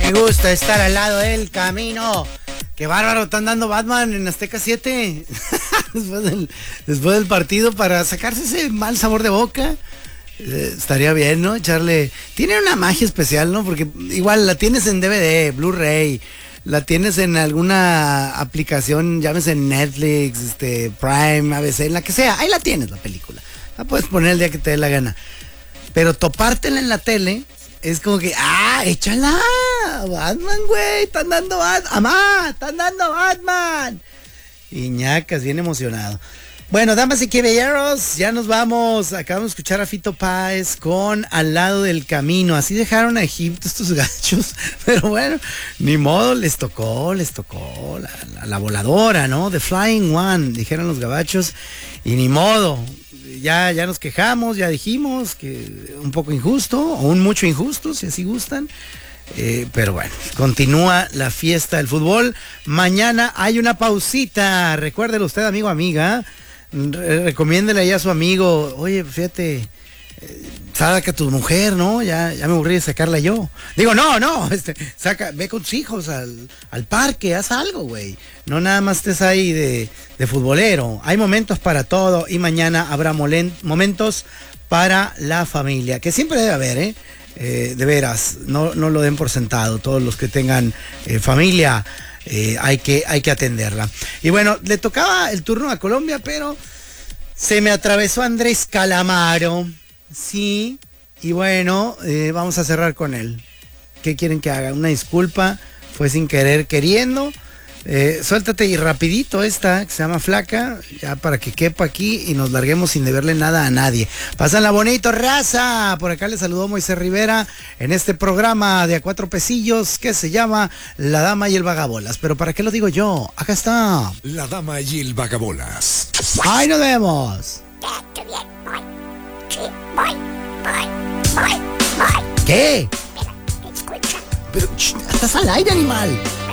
Me gusta estar al lado del camino. Qué bárbaro, están dando Batman en Azteca 7 después del partido para sacarse ese mal sabor de boca. Estaría bien, ¿no? Echarle... Tiene una magia especial, ¿no? Porque igual la tienes en DVD, Blu-ray, la tienes en alguna aplicación, llámese Netflix, Prime, ABC, en la que sea. Ahí la tienes, la película. La puedes poner el día que te dé la gana. Pero topártela en la tele es como que, échala. Batman, güey, están dando Batman. ¡Amá! ¡Están dando Batman! Iñacas, bien emocionado. Bueno, damas y caballeros, ya nos vamos. Acabamos de escuchar a Fito Páez con Al lado del camino. Así dejaron a Egipto estos gachos. Pero bueno, ni modo, les tocó la voladora, ¿no? The Flying One, dijeron los gabachos. Y ni modo. Ya nos quejamos, ya dijimos que un poco injusto, o un mucho injusto, si así gustan. Pero bueno, continúa la fiesta del fútbol. Mañana hay una pausita. Recuérdelo usted, amigo, amiga. Recomiéndele ahí a su amigo. Oye, fíjate, saca a tu mujer, ¿no? Ya me aburrí de sacarla yo. Digo, no, ve con tus hijos al parque, haz algo, güey. No nada más estés ahí de futbolero. Hay momentos para todo y mañana habrá momentos para la familia, que siempre debe haber, de veras, no lo den por sentado. Todos los que tengan familia, hay que atenderla. Y bueno, le tocaba el turno a Colombia, pero se me atravesó Andrés Calamaro. Sí, y bueno, vamos a cerrar con él. ¿Qué quieren que haga? Una disculpa, fue sin querer queriendo. Suéltate y rapidito esta, que se llama Flaca, ya para que quepa aquí y nos larguemos sin deberle nada a nadie. Pásenla bonito, raza. Por acá les saludó Moisés Rivera en este programa de A Cuatro Pesillos que se llama La Dama y el Vagabolas. Pero ¿para qué lo digo yo? Acá está La Dama y el Vagabolas. ¡Ahí nos vemos! ¡Qué bien! Voy. Sí, voy. ¿Qué? Mira, escucha. Pero, estás al aire, animal.